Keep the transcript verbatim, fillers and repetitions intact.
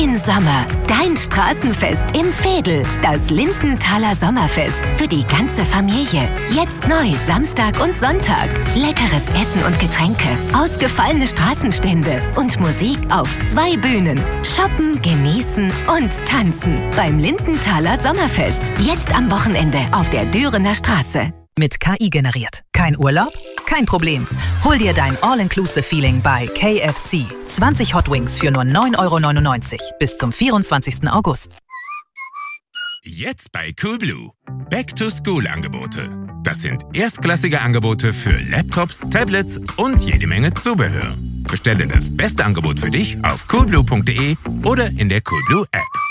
Dein Sommer, dein Straßenfest im Veedel. Das Lindenthaler Sommerfest für die ganze Familie. Jetzt neu, Samstag und Sonntag. Leckeres Essen und Getränke, ausgefallene Straßenstände und Musik auf zwei Bühnen. Shoppen, genießen und tanzen beim Lindenthaler Sommerfest. Jetzt am Wochenende auf der Dürener Straße. Mit K I generiert. Kein Urlaub? Kein Problem. Hol dir dein All-Inclusive-Feeling bei K F C. zwanzig Hot Wings für nur neun Euro neunundneunzig bis zum vierundzwanzigsten August. Jetzt bei Coolblue. Back-to-School-Angebote. Das sind erstklassige Angebote für Laptops, Tablets und jede Menge Zubehör. Bestelle das beste Angebot für dich auf coolblue punkt de oder in der Coolblue App.